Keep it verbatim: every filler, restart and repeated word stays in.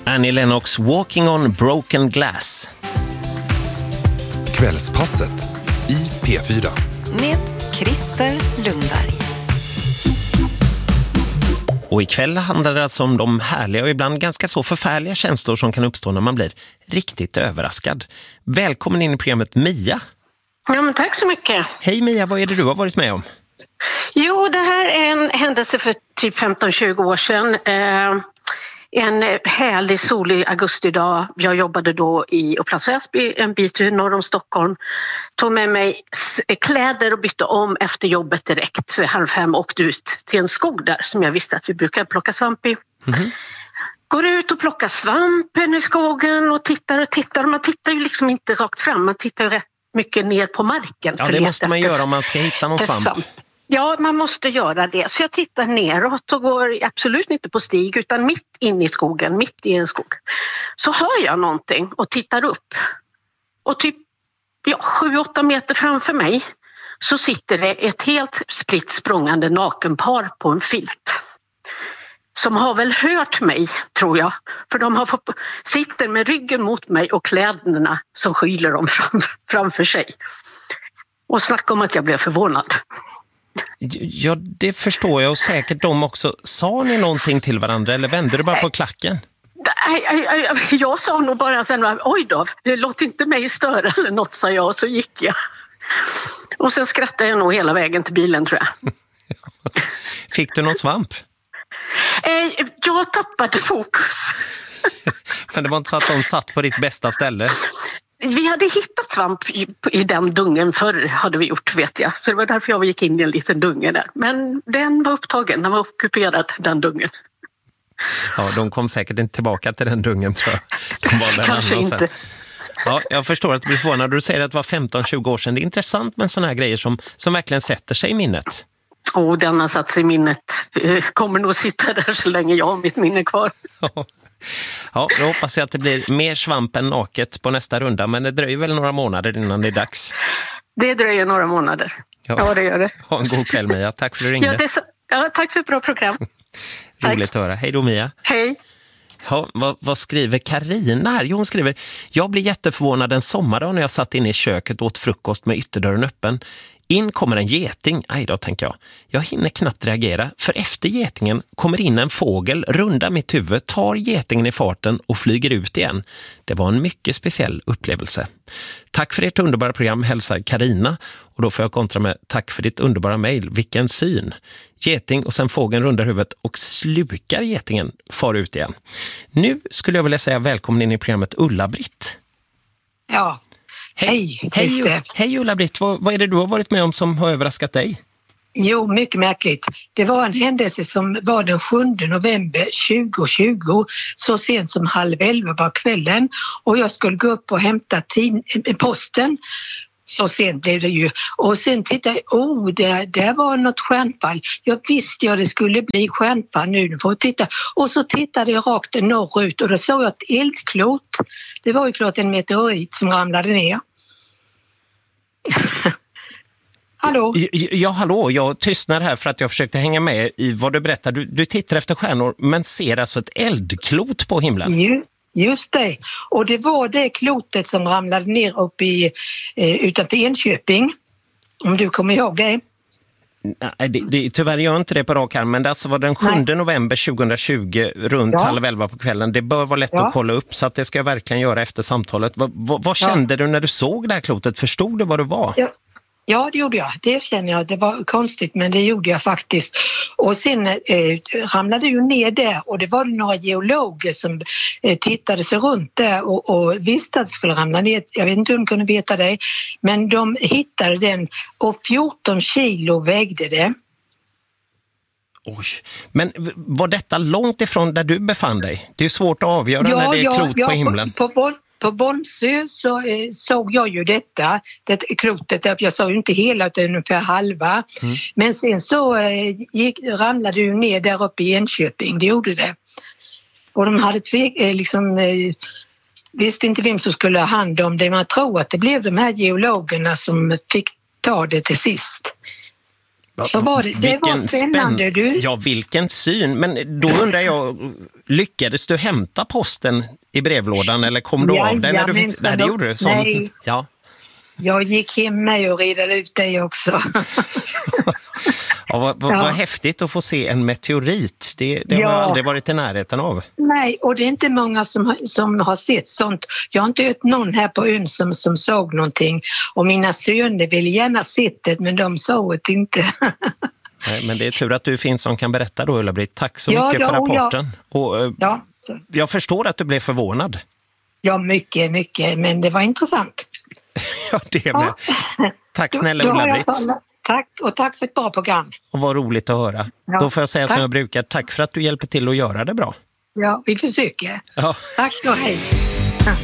Annie Lennox, Walking on Broken Glass. Kvällspasset i P fyra. Med Christer Lundberg. Och ikväll handlar det alltså om de härliga och ibland ganska så förfärliga känslor som kan uppstå när man blir riktigt överraskad. Välkommen in i programmet Mia. Ja, men tack så mycket. Hej Mia, vad är det du har varit med om? Jo, det här är en händelse för typ femton tjugo år sedan. Eh, en härlig solig augustidag. Jag jobbade då i Upplands Väsby, en bit norr om Stockholm. Tog med mig kläder och bytte om efter jobbet direkt. Halv fem åkte ut till en skog där som jag visste att vi brukar plocka svamp i. Mm-hmm. Går ut och plockar svampen i skogen och tittar och tittar. Man tittar ju liksom inte rakt fram, man tittar ju rätt mycket ner på marken. Ja, det måste man göra om man ska hitta någon svamp. svamp. Ja, man måste göra det. Så jag tittar neråt och går absolut inte på stig utan mitt in i skogen, mitt i en skog. Så hör jag någonting och tittar upp. Och typ ja, sju åtta meter framför mig så sitter det ett helt spritt språngande nakenpar på en filt. Som har väl hört mig, tror jag. För de har fått, sitter med ryggen mot mig och kläderna som skyler dem fram, framför sig. Och snacka om att jag blev förvånad. Ja, det förstår jag och säkert de också. Sa ni någonting till varandra eller vände du bara på klacken? Nej, jag sa nog bara sen, oj då, låt inte mig störa eller något, sa jag, och så gick jag. Och sen skrattade jag nog hela vägen till bilen, tror jag. Fick du någon svamp? Jag tappade fokus. Men det var inte så att de satt på ditt bästa ställe? Vi hade hittat svamp i, i den dungen förr, hade vi gjort, vet jag. Så det var därför jag gick in i en liten dunge där. Men den var upptagen, den var ockuperad, den dungen. Ja, de kom säkert inte tillbaka till den dungen, tror jag. De var Kanske inte. Sen. Ja, jag förstår att du blir förvånad. Du säger att det var femton tjugo år sedan. Det är intressant med sådana här grejer som, som verkligen sätter sig i minnet. Åh, oh, den har satt sig i minnet. Kommer nog sitta där så länge jag har mitt minne kvar. Ja. Ja, då hoppas jag att det blir mer svamp än naket på nästa runda. Men det dröjer väl några månader innan det är dags. Det dröjer några månader. Ja, ja det gör det. Ha en god kväll, Mia. Tack för att du ringde. Ja, det så... ja, tack för ett bra program. Roligt att höra. Hej då, Mia. Hej. Ja, vad, vad skriver Karina här? Jo, hon skriver: jag blir jätteförvånad en sommardag när jag satt inne i köket och åt frukost med ytterdörren öppen. In kommer en geting. Aj då, tänker jag. Jag hinner knappt reagera, för efter getingen kommer in en fågel, rundar mitt huvud, tar getingen i farten och flyger ut igen. Det var en mycket speciell upplevelse. Tack för ert underbara program, hälsar Karina. Och då får jag kontra med: tack för ditt underbara mejl. Vilken syn. Geting och sen fågeln rundar huvudet och slukar getingen, far ut igen. Nu skulle jag vilja säga välkommen in i programmet Ulla-Britt. Ja. Hej, hej, hej Ulla-Britt, vad, vad är det du har varit med om som har överraskat dig? Jo, mycket märkligt. Det var en händelse som var den sjunde november tjugohundratjugo, så sent som halv elva på kvällen. Och jag skulle gå upp och hämta tin- posten. Så sent blev det ju. Och sen tittade jag, oh, det, det var något stjärnfall. Jag visste jag det skulle bli stjärnfall nu. Nu får jag titta. Och så tittade jag rakt norrut och då såg jag ett eldklot. Det var ju klart en meteorit som ramlade ner. Hallå? Ja, hallå. Jag tystnar här för att jag försökte hänga med i vad du berättar. Du, du tittar efter stjärnor men ser alltså ett eldklot på himlen. Jo. Just det. Och det var det klotet som ramlade ner upp i, eh, utanför Enköping. Om du kommer ihåg det. Nej, det, det, tyvärr gör inte det på rak arm. Men det alltså var den sjunde november tjugohundratjugo runt ja. halv elva på kvällen. Det bör vara lätt ja. att kolla upp, så att det ska jag verkligen göra efter samtalet. Va, va, vad kände ja. du när du såg det här klotet? Förstod du vad det var? Ja. Ja, det gjorde jag. Det känner jag. Det var konstigt, men det gjorde jag faktiskt. Och sen eh, ramlade ju ner där och det var några geologer som eh, tittade sig runt där och, och visste att det skulle ramla ner. Jag vet inte om de kunde veta det, men de hittade den och fjorton kilo vägde det. Oj. Men var detta långt ifrån där du befann dig? Det är svårt att avgöra ja, när det är klot ja, på himlen. På, på, På Bonsö så eh, såg jag ju detta, det klotet, jag såg ju inte hela utan ungefär halva. Mm. Men sen så eh, gick, ramlade ju ner där uppe i Enköping, det gjorde det. Och de hade tvek, eh, liksom, eh, visste inte vem som skulle ha hand om det, men jag tror att det blev de här geologerna som fick ta det till sist. Så var det. Det var Vilken spännande, spänn- du. Ja, vilken syn. Men då undrar jag, lyckades du hämta posten i brevlådan eller kom du av den när du fick... Jajamensan, Nej, det gjorde du. Som... nej. Ja. Jag gick hem med och redade ut det också. Ja, vad, vad, Ja. vad häftigt att få se en meteorit. Det, det har Ja. jag aldrig varit i närheten av. Nej, och det är inte många som, har- som har sett sånt. Jag har inte hört någon här på ön som, som såg någonting. Och mina söner ville gärna sett det, men de såg det inte. Nej, men det är tur att du finns som kan berätta då, Ulla-Britt. Tack så Ja, mycket ja, för rapporten. Och, eh, Ja, så. jag förstår att du blev förvånad. Ja, mycket, mycket, men det var intressant. Ja, det med. Ja. Tack Då- snälla då har jag Ulla-Britt. talat. Tack, och tack för ett bra program. Och vad roligt att höra. Ja, Då får jag säga som tack. jag brukar. Tack för att du hjälper till att göra det bra. Ja, vi försöker. Ja. Tack och hej.